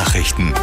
Nachrichten.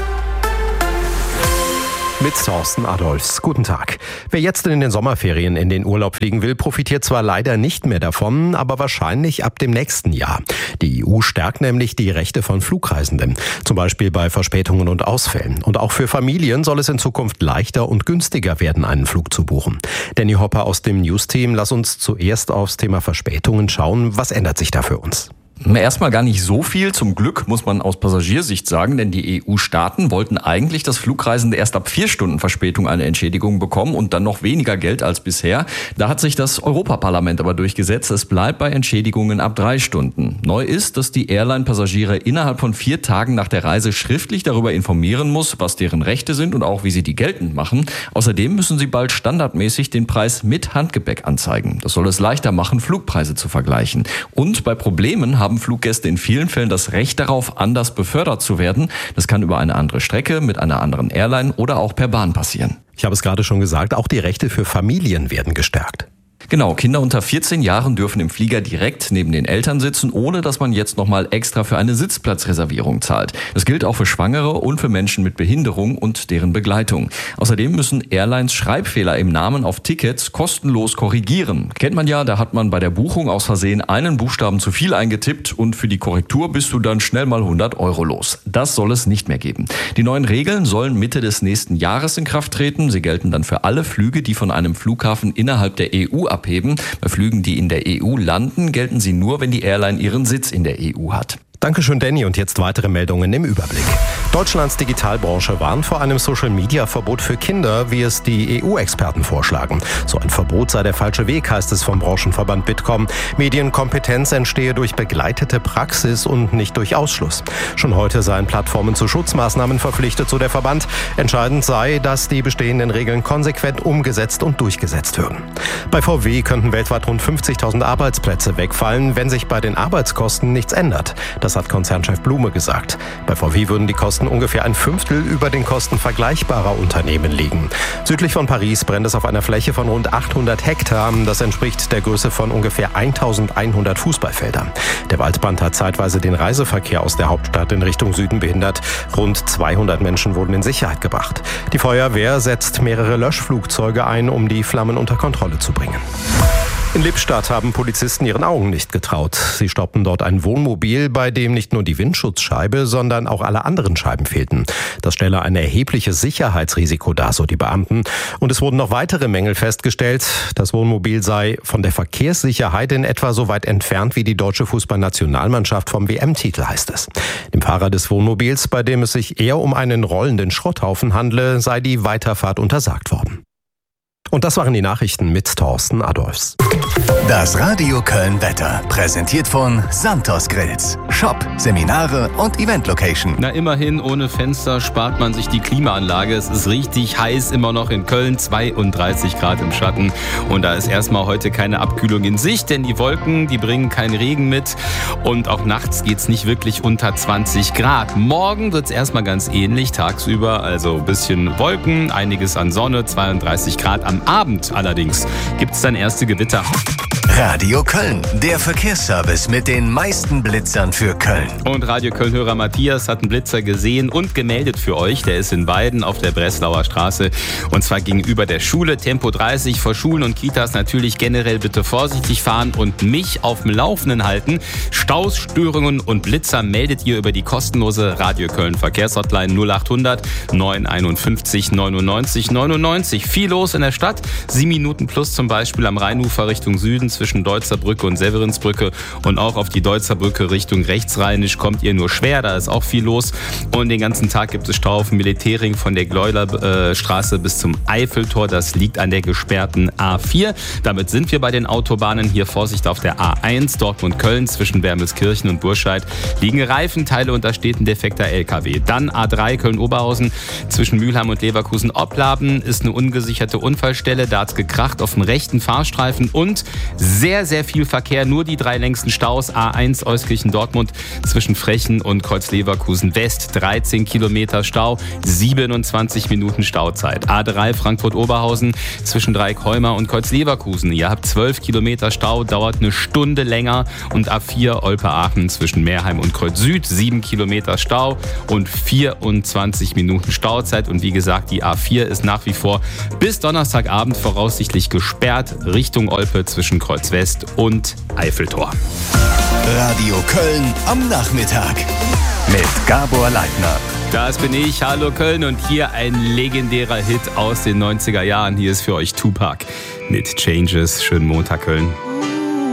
Mit Thorsten Adolfs. Guten Tag. Wer jetzt in den Sommerferien in den Urlaub fliegen will, profitiert zwar leider nicht mehr davon, aber wahrscheinlich ab dem nächsten Jahr. Die EU stärkt nämlich die Rechte von Flugreisenden, zum Beispiel bei Verspätungen und Ausfällen. Und auch für Familien soll es in Zukunft leichter und günstiger werden, einen Flug zu buchen. Danny Hopper aus dem News-Team, lass uns zuerst aufs Thema Verspätungen schauen. Was ändert sich da für uns? Erstmal gar nicht so viel, zum Glück, muss man aus Passagiersicht sagen, denn die EU-Staaten wollten eigentlich, dass Flugreisende erst ab 4 Stunden Verspätung eine Entschädigung bekommen und dann noch weniger Geld als bisher. Da hat sich das Europaparlament aber durchgesetzt. Es bleibt bei Entschädigungen ab 3 Stunden. Neu ist, dass die Airline-Passagiere innerhalb von 4 Tagen nach der Reise schriftlich darüber informieren muss, was deren Rechte sind und auch, wie sie die geltend machen. Außerdem müssen sie bald standardmäßig den Preis mit Handgepäck anzeigen. Das soll es leichter machen, Flugpreise zu vergleichen. Und bei Problemen haben Fluggäste in vielen Fällen das Recht darauf, anders befördert zu werden. Das kann über eine andere Strecke, mit einer anderen Airline oder auch per Bahn passieren. Ich habe es gerade schon gesagt, auch die Rechte für Familien werden gestärkt. Genau, Kinder unter 14 Jahren dürfen im Flieger direkt neben den Eltern sitzen, ohne dass man jetzt nochmal extra für eine Sitzplatzreservierung zahlt. Das gilt auch für Schwangere und für Menschen mit Behinderung und deren Begleitung. Außerdem müssen Airlines Schreibfehler im Namen auf Tickets kostenlos korrigieren. Kennt man ja, da hat man bei der Buchung aus Versehen einen Buchstaben zu viel eingetippt und für die Korrektur bist du dann schnell mal 100 € los. Das soll es nicht mehr geben. Die neuen Regeln sollen Mitte des nächsten Jahres in Kraft treten. Sie gelten dann für alle Flüge, die von einem Flughafen innerhalb der EU abheben. Bei Flügen, die in der EU landen, gelten sie nur, wenn die Airline ihren Sitz in der EU hat. Dankeschön, Danny. Und jetzt weitere Meldungen im Überblick. Deutschlands Digitalbranche warnt vor einem Social-Media-Verbot für Kinder, wie es die EU-Experten vorschlagen. So ein Verbot sei der falsche Weg, heißt es vom Branchenverband Bitkom. Medienkompetenz entstehe durch begleitete Praxis und nicht durch Ausschluss. Schon heute seien Plattformen zu Schutzmaßnahmen verpflichtet, so der Verband. Entscheidend sei, dass die bestehenden Regeln konsequent umgesetzt und durchgesetzt würden. Bei VW könnten weltweit rund 50.000 Arbeitsplätze wegfallen, wenn sich bei den Arbeitskosten nichts ändert. Das hat Konzernchef Blume gesagt. Bei VW würden die Kosten ungefähr ein Fünftel über den Kosten vergleichbarer Unternehmen liegen. Südlich von Paris brennt es auf einer Fläche von rund 800 Hektar. Das entspricht der Größe von ungefähr 1100 Fußballfeldern. Der Waldbrand hat zeitweise den Reiseverkehr aus der Hauptstadt in Richtung Süden behindert. Rund 200 Menschen wurden in Sicherheit gebracht. Die Feuerwehr setzt mehrere Löschflugzeuge ein, um die Flammen unter Kontrolle zu bringen. In Lippstadt haben Polizisten ihren Augen nicht getraut. Sie stoppten dort ein Wohnmobil, bei dem nicht nur die Windschutzscheibe, sondern auch alle anderen Scheiben fehlten. Das stelle ein erhebliches Sicherheitsrisiko dar, so die Beamten. Und es wurden noch weitere Mängel festgestellt. Das Wohnmobil sei von der Verkehrssicherheit in etwa so weit entfernt wie die deutsche Fußballnationalmannschaft vom WM-Titel, heißt es. Dem Fahrer des Wohnmobils, bei dem es sich eher um einen rollenden Schrotthaufen handle, sei die Weiterfahrt untersagt worden. Und das waren die Nachrichten mit Thorsten Adolfs. Das Radio Köln Wetter, präsentiert von Santos Grills. Shop, Seminare und Event-Location. Na, immerhin, ohne Fenster spart man sich die Klimaanlage. Es ist richtig heiß, immer noch in Köln, 32 Grad im Schatten. Und da ist erstmal heute keine Abkühlung in Sicht, denn die Wolken, die bringen keinen Regen mit. Und auch nachts geht's nicht wirklich unter 20 Grad. Morgen wird's erstmal ganz ähnlich, tagsüber, also ein bisschen Wolken, einiges an Sonne, 32 Grad. Am Abend allerdings gibt's dann erste Gewitter. Radio Köln, der Verkehrsservice mit den meisten Blitzern für Köln. Und Radio Köln-Hörer Matthias hat einen Blitzer gesehen und gemeldet für euch. Der ist in Weiden auf der Breslauer Straße und zwar gegenüber der Schule. Tempo 30 vor Schulen und Kitas natürlich generell bitte vorsichtig fahren und mich auf dem Laufenden halten. Staus, Störungen und Blitzer meldet ihr über die kostenlose Radio Köln Verkehrshotline 0800 951 99 99. Viel los in der Stadt. 7 Minuten plus zum Beispiel am Rheinufer Richtung Süden zwischen Deutzer Brücke und Severinsbrücke und auch auf die Deutzer Brücke Richtung Rechtsrheinisch kommt ihr nur schwer, da ist auch viel los und den ganzen Tag gibt es Stau auf dem Militärring von der Gleulerstraße bis zum Eiffeltor, das liegt an der gesperrten A4. Damit sind wir bei den Autobahnen, hier Vorsicht auf der A1 Dortmund-Köln zwischen Wermelskirchen und Burscheid liegen Reifenteile und da steht ein defekter LKW. Dann A3 Köln-Oberhausen zwischen Mülheim und Leverkusen-Opladen ist eine ungesicherte Unfallstelle, da hat's gekracht auf dem rechten Fahrstreifen und Sehr, sehr viel Verkehr, nur die 3 längsten Staus. A1 Euskirchen-Dortmund zwischen Frechen und Kreuz-Leverkusen West, 13 Kilometer Stau, 27 Minuten Stauzeit. A3 Frankfurt-Oberhausen zwischen Dreieckholmer und Kreuz-Leverkusen. Ihr habt 12 Kilometer Stau, dauert eine Stunde länger. Und A4 Olpe-Aachen zwischen Meerheim und Kreuz-Süd, 7 Kilometer Stau und 24 Minuten Stauzeit. Und wie gesagt, die A4 ist nach wie vor bis Donnerstagabend voraussichtlich gesperrt, Richtung Olpe zwischen Kreuz-West und Eiffeltor. Radio Köln am Nachmittag mit Gabor Leitner. Das bin ich, hallo Köln, und hier ein legendärer Hit aus den 90er Jahren. Hier ist für euch Tupac mit Changes. Schönen Montag, Köln.